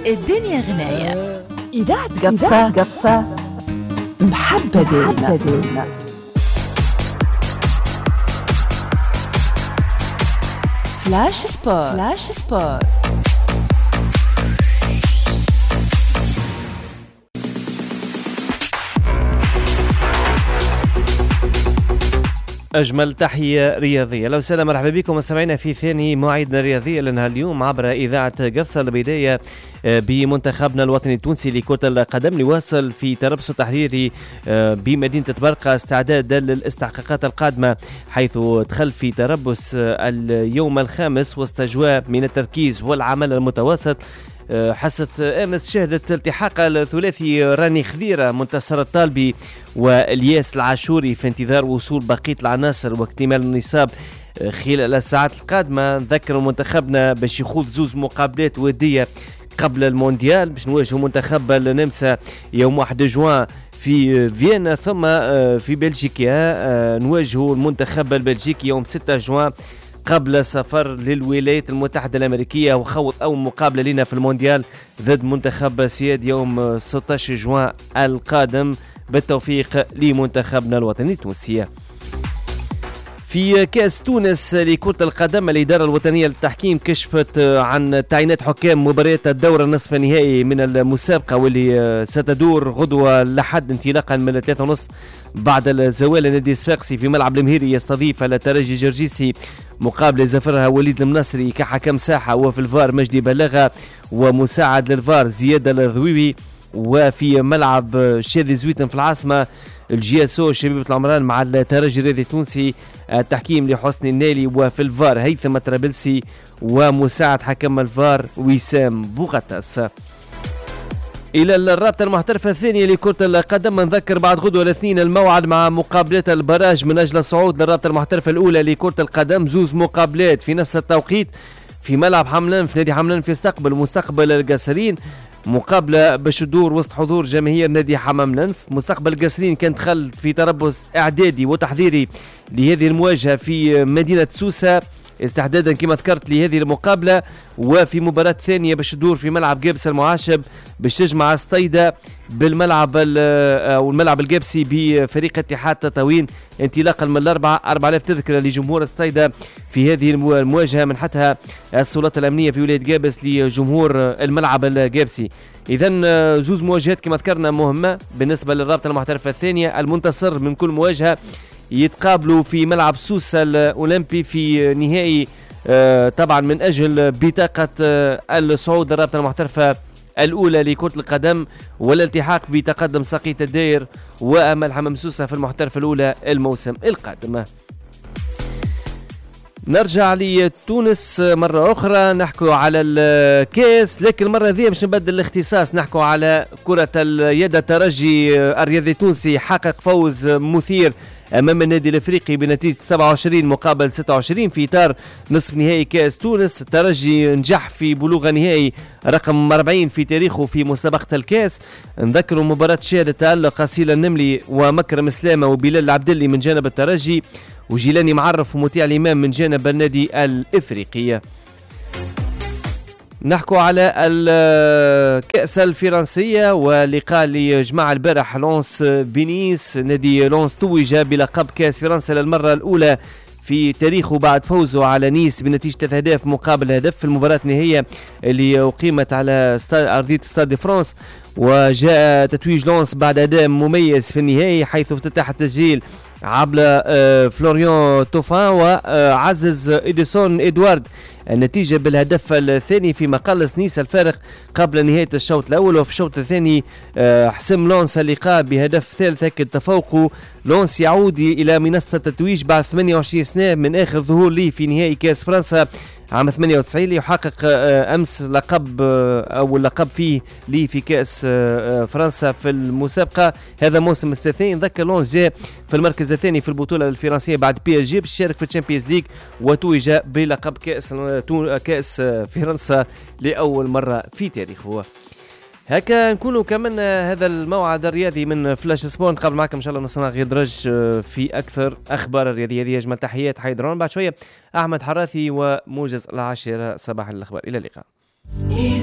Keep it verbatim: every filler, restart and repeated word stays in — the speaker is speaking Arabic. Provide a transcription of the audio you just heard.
الدنيا غناية. إذاعة قفصة قفصة محبة ديالنا. فلاش سبور. فلاش سبور. أجمل تحية رياضية. لو سلام مرحبا بكم مستمعينا في ثاني موعدنا الرياضي لنا اليوم عبر إذاعة قفصة. البداية بمنتخبنا الوطني التونسي لكرة القدم ليواصل في تربص التحضيري بمدينة برقة استعدادا للاستحقاقات القادمة، حيث دخل في تربص اليوم الخامس وسط أجواء من التركيز والعمل المتواصل. حصة أمس شهدت التحاق الثلاثي راني خذيرة منتصر الطالبي والياس العاشوري في انتظار وصول بقية العناصر واكتمال النصاب خلال الساعات القادمة. نذكر منتخبنا باش يخوض زوز مقابلات ودية قبل المونديال باش نواجه منتخب النمسا يوم واحد جوان في فيينا، ثم في بلجيكا نواجه المنتخب البلجيكي يوم ستة جوان قبل سفر للولايات المتحدة الأمريكية وخوض أول مقابلة لنا في المونديال ضد منتخب سياد يوم ستة عشر جوان القادم. بالتوفيق لمنتخبنا الوطني التونسي. في كأس تونس لكرة القدم الإدارة الوطنية للتحكيم كشفت عن تعيينات حكام مباريات الدورة النصف النهائي من المسابقة واللي ستدور غدوة لحد انطلاقا من الثلاثة ونص بعد الزوال. النادي الصفاقسي في ملعب المهيري يستضيف الترجي جرجيسي مقابل زفرها وليد المنصري كحكم ساحة، وفي الفار مجدي بلاغة ومساعد للفار زياد الضويبي. وفي ملعب شادي زويتن في العاصمة الجياسو شبيبة العمران مع الترجي الرياضي التونسي التحكيم لحسني النالي، وفي الفار هيثم الترابلسي ومساعد حكم الفار وسام بوغطاس. إلى الرابطة المحترفة الثانية لكرة القدم نذكر بعد غدوة الاثنين الموعد مع مقابلات البراج من أجل الصعود للرابطة المحترفة الأولى لكرة القدم. زوز مقابلات في نفس التوقيت في ملعب حملان في نادي حملان في يستقبل مستقبل القصرين، مقابلة باش تدور وسط حضور جماهير نادي حمام لنف. مستقبل القصرين كان دخل في تربص إعدادي وتحضيري لهذه المواجهة في مدينة سوسة استعدادا كما ذكرت لهذه المقابلة، وفي مباراة ثانية باش تدور في ملعب قابس المعاشب باش تجمع سطيدة بالملعب أو الملعب القابسي بفريق اتحاد تطاوين انطلاقا من الأربعة أربعة آلاف تذكرة لجمهور سطيدة في هذه المواجهة منحتها السلطات الأمنية في ولاية قابس لجمهور الملعب القابسي. إذن زوز مواجهات كما ذكرنا مهمة بالنسبة للرابطة المحترفة الثانية. المنتصر من كل مواجهة يتقابلوا في ملعب سوسة الأولمبي في نهائي آه طبعا من أجل بطاقة آه الصعود الرابطة المحترفة الأولى لكرة القدم والالتحاق بتقدم ساقية الداير وأمل حمام سوسة في المحترفة الأولى الموسم القادم. نرجع لتونس مرة أخرى نحكو على الكاس، لكن المرة ذي باش نبدل الاختصاص نحكو على كرة اليد. الترجي الرياضي التونسي حقق فوز مثير أمام النادي الأفريقي بنتيجة سبعة وعشرين مقابل ستة وعشرين في إطار نصف نهائي كأس تونس. الترجي نجح في بلوغ نهائي رقم أربعين في تاريخه في مسابقة الكأس. نذكروا مباراة شهدت تألق أصيل النملي ومكرم سلامة وبلال العبدلي من جانب الترجي وجيلاني معرف ومطيع الإمام من جانب النادي الإفريقي. نحكوا على الكأس الفرنسية ولقاء لجماعة البارح لونس بنيس. نادي لونس توج بلقب كأس فرنسا للمرة الأولى في تاريخه بعد فوزه على نيس بنتيجة ثلاث أهداف مقابل هدف في المباراة النهائية اللي أقيمت على أرضية ستاد دي فرانس. وجاء تتويج لونس بعد أداء مميز في النهائي حيث افتتح التسجيل عبر فلوريان توفان وعزز إديسون إدوارد النتيجة بالهدف الثاني في مقلص نيس الفارق قبل نهاية الشوط الأول. وفي الشوط الثاني حسم لونس اللقاء بهدف ثالث أكد تفوقه. لونس يعود إلى منصة التتويج بعد ثمانية وعشرين سنة من آخر ظهور لي في نهائي كأس فرنسا عام ثمانية وتسعين ليحقق أمس لقب أو اللقب فيه لي في كأس فرنسا في المسابقة. هذا موسم استثنائي. نذكر لونس جاء في المركز الثاني في البطولة الفرنسية بعد بي اس جي باش يشارك في الشامبيونز ليج وتوج بلقب كأس كأس فرنسا لأول مرة في تاريخه. هكا نكونوا كملنا هذا الموعد الرياضي من فلاش سبور. نتقابل معكم ان شاء الله نصنع يدرج في اكثر اخبار الرياضيه. هذه اجمل تحيات حيدرون. بعد شويه احمد حراثي وموجز العاشره صباح الاخبار. الى اللقاء.